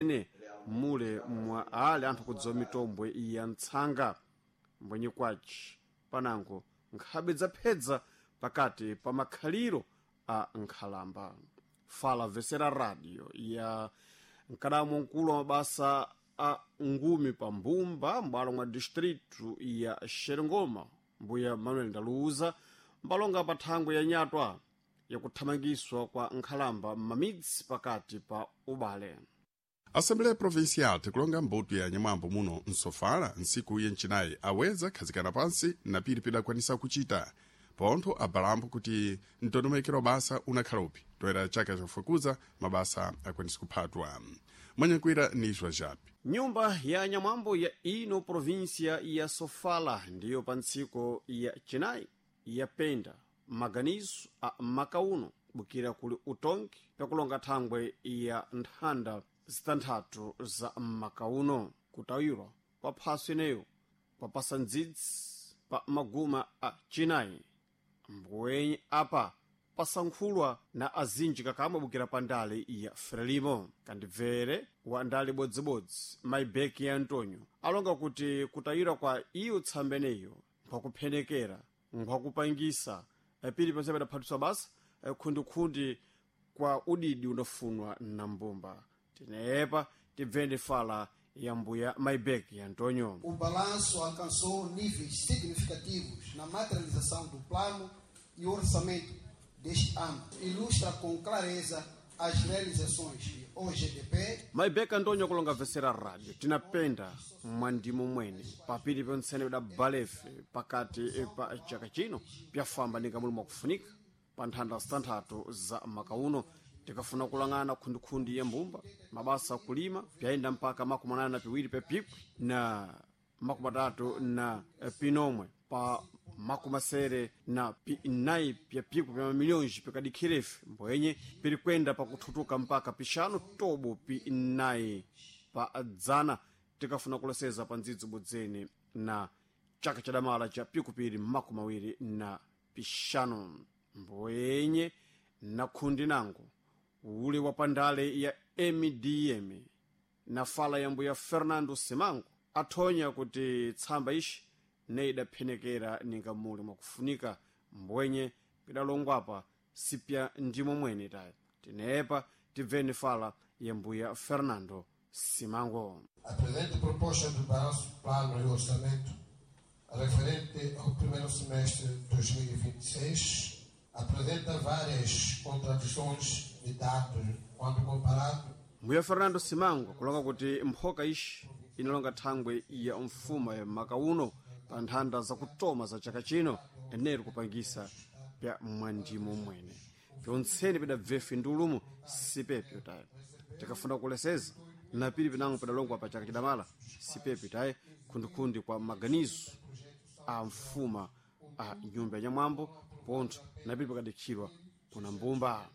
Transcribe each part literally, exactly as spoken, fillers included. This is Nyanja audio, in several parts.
ene mule mwa ali anthu kudziwa mitombwe ya mtsanga mbwenye kwaci panango nkhabe zaphedza pakati pa makhaliro a nkhalamba. Fala Vesera Radio ya mkadamo mkulu wa mabasa a ngumi pa mbumba mbalo mwa distritu ya Xeringoma mbuya Manuel Ndaluza mbalonga pa thangwe ya nyatwa ya kuthamangiswa kwa nkhalamba mamidzi pakati pa ubale. Assembleya Provincial tikulonga mbuto ya nyamwambo muno nsofala nsiku yencinayi aweza khazikana pansi na pili pidakwanisa kuchita pontho abalambo kuti ntonomekero basa unakhalopi toera chaka chofukuza mabasa akwanisa kuphatwa. Mwanyankwira nizwa japi. Nyumba ya nyamwambo ya ino provincia ya Sofala ndiyo pa ntsiko ya cinayi ya penda maganizo a makauno bukira kuli utongi pakulonga thangwe ya nthanda zitanthatu za makauno kutawirwa pa phaso ineyo papasa ndzidzi pa maguma a cinayi mbwenye apa pasankhulwa na azinji kakamwe bukira pa ndale ya Frelimo kandibvere wa ndale bodzibodzi maibeki ya Antonio alonga kuti kutayira kwa iyo tsambeneyo nkhwakuphenekera nkhwakupangisa pili panse padaphatiswa basa khundikhundi kwa udidi unafunwa na mbumba. Tinepa tibvende fala ya mbuya maibeki ya Antonio. O balanço alcançou níveis significativos na materialização do plano e orçamento deste ano. Ilustra com clareza as realizações de O G D P. Maibeki Antonio kulonga Vesera Radio tinapenda mwandimo mwene papili ponsene da balefe pakati pa chaka chino pyafamba nikamuli mwakufunika pa nthanda zitanthatu za makauno tikafuna kulangana khundikhundi ya mbumba mabasa kulima pyayenda mpaka makumi manane na piwiri pepikwi na makumi matatu na pinomwe pa makumi asere na pinayi pyapikwi pya mamiliyonji pikadikhirefe mbwenye pili kwenda pakuthutuka mpaka pixanu tobo pinayi pa dzana tikafuna kuleseza pa ndzidzi bodzeni na chaka chadamala cha pikupiri makumi mawiri na pixanu mbwenye na khundi nango ule wa pandale ya M D M na fala ya mbuya Fernando Simango athonya kuti tsamba ishi neidaphenekera ninga muli mwakufunika mbwenye pidalongwapa sipya ndimo mwene tayo. Tinepa tibveni fala ya mbuya Fernando Simango. A presente proposta do balanço, plano e orçamento referente ao primeiro semestre de dois mil e vinte e seis apresenta várias contradições de dados quando comparado. Mbuya Fernando Simango kulonga kuti mphoka ishi inalonga thangwe ya mfuma ya makauno pa nthanda za kutoma za chaka chino eneri kupangisa pya mwandimo mwene pyontseni pidabvefe ndulumu sipepyo tayo tikafuna kuleseza na pili pinango pidalongwa pa chaka chidamala sipepyo tayo khundikhundi kwa maganizo a mfuma a nyumba ya nyamwambo pontho na pili pakadikhirwa kuna mbumba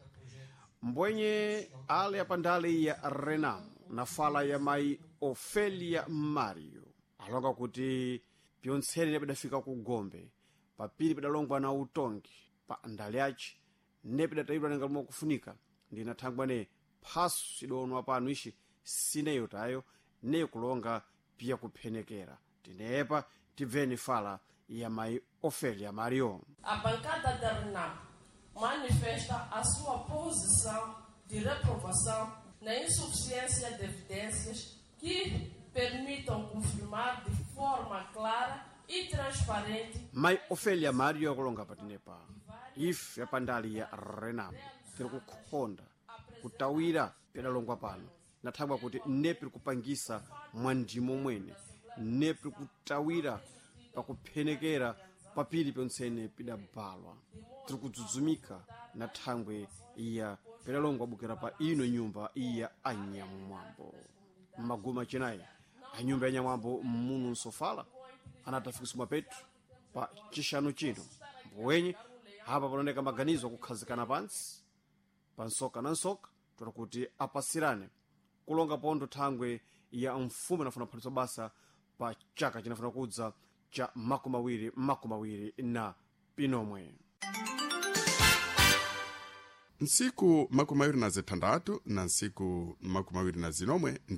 mbwenye ale ya pandale ya Renamo na fala ya mai Ofelia Mario alonga kuti pyontseni nepidafika ku Gombe papili pidalongwa na utongi pa ndale yaci nepidatayidwa nenga lumwe kufunika ndina thangwa ne phaso idonwa pano ishi sineyo tayo ne kulonga pia kuphenekera. Tinepa tibveni fala ya mai Ofelia Mario. A bancada da Renamo manifesta a sua posição de reprovação na insuficiência de evidências que permitam confirmar de forma clara e transparente. Mai Ofelia Mario kulonga patinepa ife yapandali ya Renamo tiri kukhonda kutawira pidalongwa pano nathangwa kuti nepiri kupangisa mwandimo mwene nepiri kutawira pakuphenekera papili pyontsene pidabhalwa tiri kudzudzumika na thangwe iya pidalongwa bukira pa ino nyumba iya anyamwambo maguma cinayi anyumba ya nyamwambo muno nsofala anatafikisa mapetu pa chishanu chino mbwenye hapa panaoneka maganizo akukhazikana pansi pansoka na nsoka tora kuti apasirane kulonga pondo thangwe ya mfumu inafuna kuphatiswa basa pa chaka chinafuna kudza cha makumi mawiri makumi mawiri na pinomwe. nsiku makumi mawiri na zitandatu na nsiku makumi mawiri na zinomwe